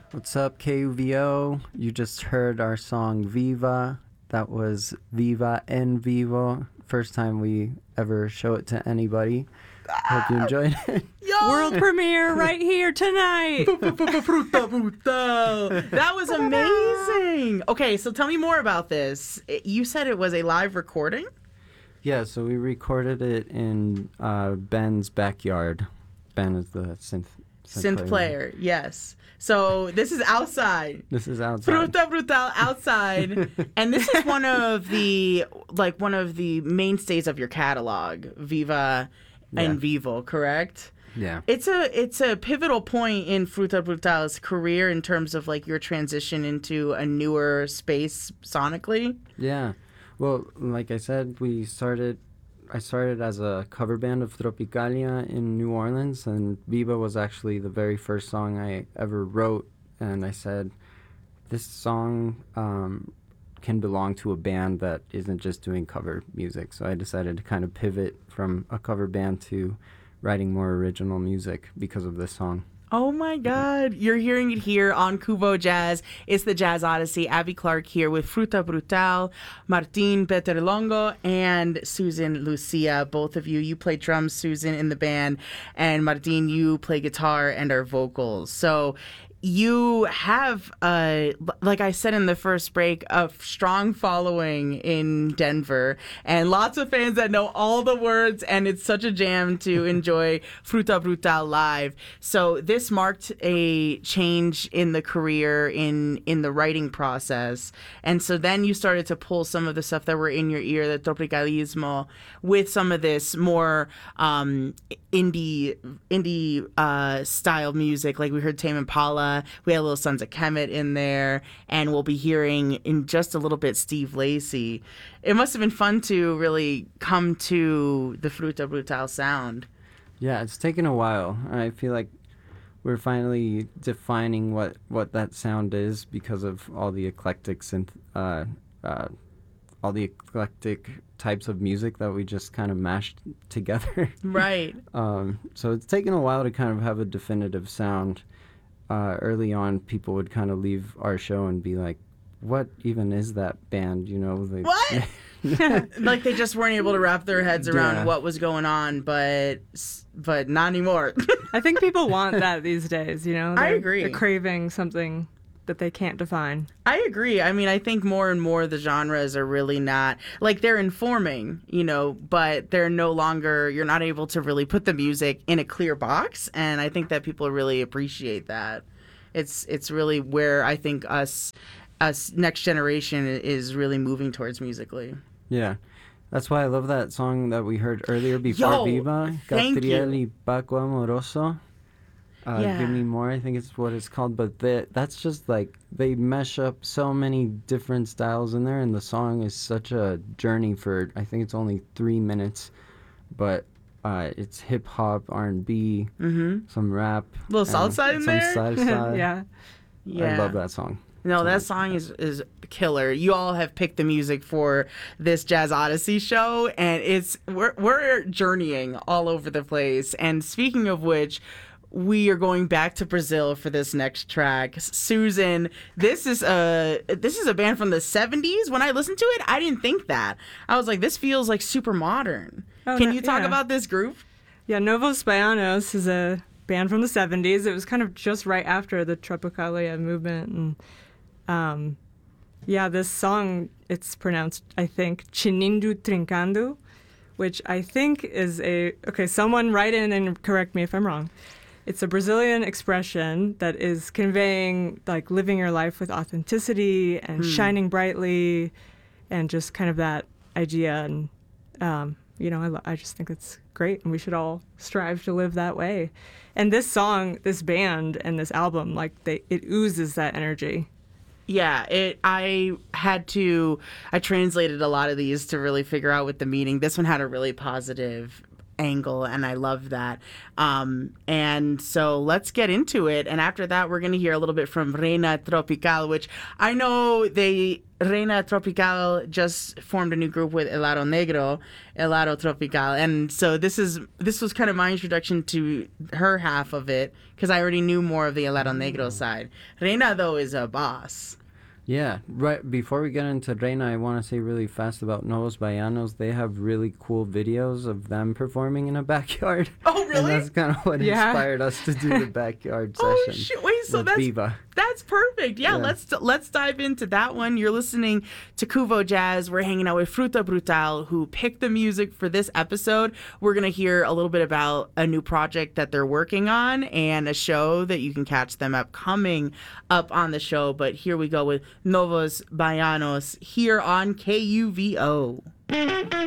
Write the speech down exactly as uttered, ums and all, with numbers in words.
What's up, K U V O? You just heard our song Viva. That was Viva en Vivo. First time we ever show it to anybody. Hope you enjoyed it. Yo! World premiere right here tonight. Fruta Brutal. That was amazing. Okay, so tell me more about this. You said it was a live recording? Yeah, so we recorded it in uh, Ben's backyard. Ben is the synth, synth, Synth player, yes. So this is outside. This is outside. Fruta Brutal outside. And this is one of the like one of the mainstays of your catalog, Viva Yeah. and Vivo, correct? Yeah. It's a it's a pivotal point in Fruta Brutal's career in terms of like your transition into a newer space sonically. Yeah. Well, like I said, we started I started as a cover band of Tropicalia in New Orleans, and Viva was actually the very first song I ever wrote. And I said, this song um, can belong to a band that isn't just doing cover music. So I decided to kind of pivot from a cover band to writing more original music because of this song. Oh my God. You're hearing it here on Kubo Jazz. It's the Jazz Odyssey. Abby Clark here with Fruta Brutal, Martin Peterlongo, and Susan Lucia. Both of you. You play drums, Susan, in the band, and Martin, you play guitar and are vocals. So you have, uh, like I said in the first break, a strong following in Denver and lots of fans that know all the words, and it's such a jam to enjoy Fruta Brutal live. So this marked a change in the career, in, in the writing process. And so then you started to pull some of the stuff that were in your ear, the Tropicalismo, with some of this more um, indie indie uh, style music. Like we heard Tame Impala. We had Little Sons of Kemet in there, and we'll be hearing in just a little bit Steve Lacy. It must have been fun to really come to the Fruta Brutal sound. Yeah, it's taken a while. I feel like we're finally defining what, what that sound is because of all the eclectic synth, uh, uh, all the eclectic types of music that we just kind of mashed together. Right. um, so it's taken a while to kind of have a definitive sound. Uh, early on, people would kind of leave our show and be like, what even is that band, you know? Like, what? Like they just weren't able to wrap their heads around Yeah. what was going on, but but not anymore. I think people want that these days, you know? I They're- agree. They're craving something that they can't define. I agree. I mean, I think more and more the genres are really not, like they're informing, you know, but they're no longer, you're not able to really put the music in a clear box. And I think that people really appreciate that. It's it's really where I think us, us next generation is really moving towards musically. Yeah. That's why I love that song that we heard earlier before Yo, Viva. thank Catriel you. y Paco Amoroso. Uh, Yeah. Give Me More, I think it's what it's called. But the, that's just like, they mesh up so many different styles in there. And the song is such a journey for, I think it's only three minutes. But uh, it's hip hop, R and B, Mm-hmm. some rap. Little and salsa in some there? salsa. yeah. Yeah. I love that song. No, that song is, is killer. You all have picked the music for this Jazz Odyssey show, and it's we're we're journeying all over the place. And speaking of which, we are going back to Brazil for this next track. Susan, this is a this is a band from the seventies. When I listened to it, I didn't think that. I was like, this feels like super modern. Oh, Can no- you talk yeah. about this group? Yeah, Novos Baianos is a band from the seventies. It was kind of just right after the Tropicalia movement. And um, yeah, this song, it's pronounced, I think, Chinindu Trincando, which I think is a... Okay, someone write in and correct me if I'm wrong. It's a Brazilian expression that is conveying, like, living your life with authenticity and shining brightly and just kind of that idea. And, um, you know, I, lo- I just think it's great, and we should all strive to live that way. And this song, this band, and this album, like, they it oozes that energy. Yeah, it. I had to. I translated a lot of these to really figure out what the meaning. This one had a really positive angle, and I love that. Um, and so let's get into it. And after that, we're going to hear a little bit from Reina Tropical, which I know they Reina Tropical just formed a new group with Helado Negro, Helado Tropical, and so this is this was kind of my introduction to her half of it because I already knew more of the Helado Negro side. Reina though is a boss. Yeah, right. Before we get into Reina, I want to say really fast about Novos Baianos. They have really cool videos of them performing in a backyard. Oh, really? And that's kind of what Yeah. inspired us to do the backyard Oh session. shit! Wait, so with that's Viva. that's perfect. Yeah, Yeah. let's let's dive into that one. You're listening to Kuvo Jazz. We're hanging out with Fruta Brutal, who picked the music for this episode. We're gonna hear a little bit about a new project that they're working on and a show that you can catch them up coming up on the show. But here we go with Novos Baianos here on K U V O.